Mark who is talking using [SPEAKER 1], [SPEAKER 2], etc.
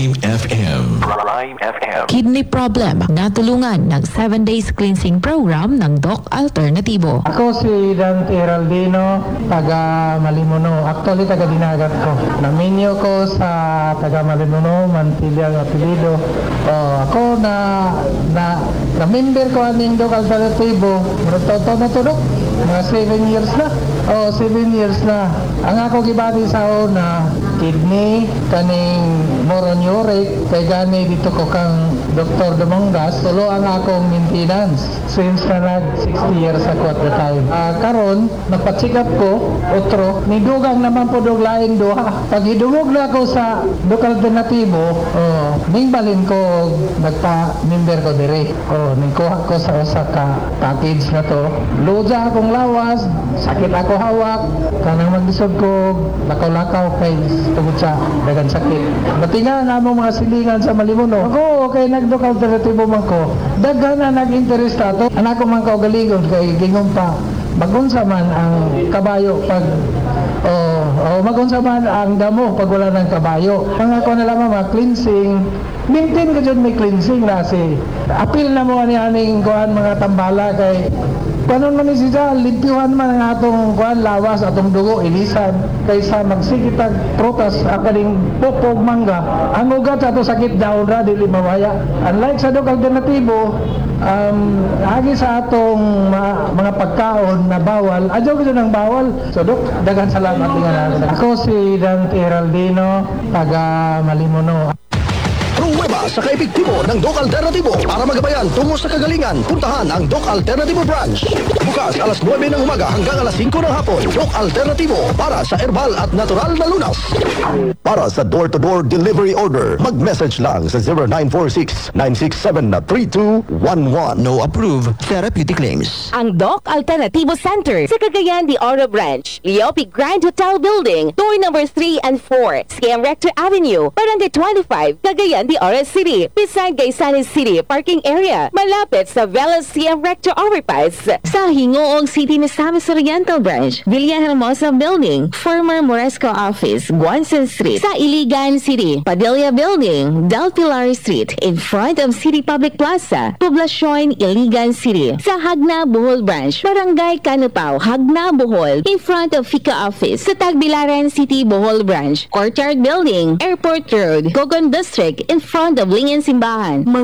[SPEAKER 1] Prime FM.
[SPEAKER 2] Prime FM.
[SPEAKER 3] Kidney problem, natulungan ng 7 days cleansing program ng Doc Alternativo.
[SPEAKER 4] Ako si Dante Heraldino, taga Malimuno. Actually, taga Dinagat ko. Naminyo ko sa taga Malimuno, Mantilla ang apelido. Ako na-member ko aning Doc Alternativo. Murag na to, Doc. Mga 7 years na. 7 years na. Ang ako gibati sa una, kidney, kaning moron-uric, kay gani dito ko kang Dr. Domingas, tulo ang akong maintenance. Since na nag 60 years ako at the time. Karon, nagpa-check up ko, otro, nidugang naman po dog laing duha. Pag hidungog na ako sa Doc Alternativo, ning balin ko, nagpa-member ko dire. Ningkuha ko sa usa ka package na to. Luja akong lawas, sakit ako hawak, kanang magdisod ko, lakaw-lakaw kay tungod sa dagan sakit. Batinga na mo mga silingan sa Malimuno. Ako, okay, nag-Doc Alternativo man ko. Daghan na nag-interest ato. Anak ko man kaugalingon kay gingon pa. Magunsa man ang kabayo pag magunsa man ang damo pag wala ng kabayo. Ang ako na lamang mga cleansing, maintain ka dyan may cleansing na si apil na mo aning kuhan mga tambala kay kanon man siya, limpyuhan man ang atong kuhan lawas, atong dugo, ilisan kaysa magsikitag prutas akaling popog mangga ang ugat sa ato sakit daon ra dili mawaya. Unlike sa Doc Alternativo, agi sa atong mga pagkaon na bawal, adyo ko ng bawal. So Doc, dagan salamat nga na. Ako si Dante Heraldino, taga Malimuno.
[SPEAKER 5] Pruweba sa kaepektibo ng Doc Alternativo para magabayan tungo sa kagalingan. Puntahan ang Doc Alternativo branch. Bukas alas 9 ng umaga hanggang alas 5 ng hapon. Doc Alternativo para sa herbal at natural na lunas. Para sa door-to-door delivery order, mag-message lang sa 0946-967-3211.
[SPEAKER 6] No approved therapeutic claims.
[SPEAKER 7] Ang Doc Alternativo Center sa Cagayan de Oro Branch, Leopi Grand Hotel Building, door number 3 and 4, CM Rector Avenue, Barangay 25, Cagayan de Oro City, beside Gaysanes City Parking Area, malapit sa Velas CM Rector Overpass. Sa Hingoong City Misamis Oriental Branch, Villahermosa Building, former Moresco Office, Guansan Street, sa Iligan City, Padilla Building, Del Pilar Street, in front of City Public Plaza, Poblacion, Iligan City, sa Hagna Bohol Branch, Barangay Canupao, Hagna Bohol, in front of FICA Office, sa Tagbilaran City Bohol Branch, Courtyard Building, Airport Road, Gogon District, in front of Lingan Simbahan.